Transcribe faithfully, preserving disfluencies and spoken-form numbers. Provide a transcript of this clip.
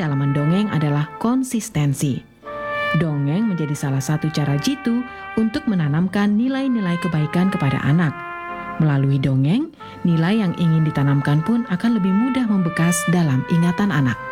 dalam mendongeng adalah konsistensi. Dongeng menjadi salah satu cara Jitu untuk menanamkan nilai-nilai kebaikan kepada anak. Melalui dongeng, nilai yang ingin ditanamkan pun akan lebih mudah membekas dalam ingatan anak.